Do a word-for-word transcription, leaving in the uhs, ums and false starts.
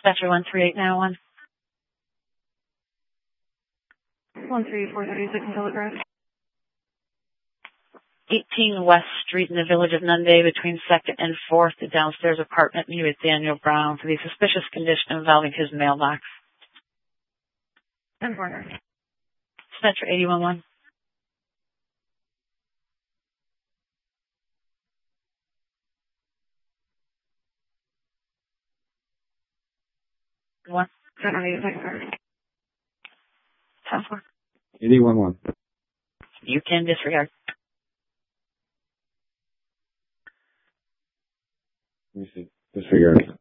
Dispatcher one three eight nine one. one three four three six Telegraph. eighteen West Street in the village of Nunde between second and fourth, the downstairs apartment, meet with Daniel Brown for the suspicious condition involving his mailbox. ten four. Dispatcher eight one one. One. seven eight six four. ten four. eight one one. You can disregard. Let me see. Disregard.